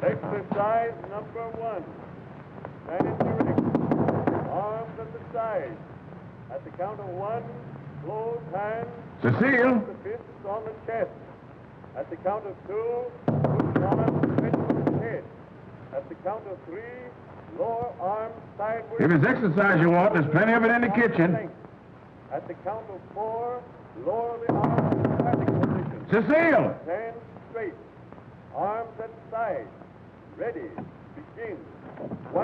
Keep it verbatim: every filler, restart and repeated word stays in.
Exercise number one. Stand erect. Arms at the side. At the count of one, close hands. Cecile. The fists on the chest. At the count of two, put arms straight to the head. At the count of three, lower arms sideways. If it's exercise you want, there's plenty of it in the kitchen. At the count of four, lower the arms to standing position. Cecile! Hands straight. Arms at side. Ready. Begin.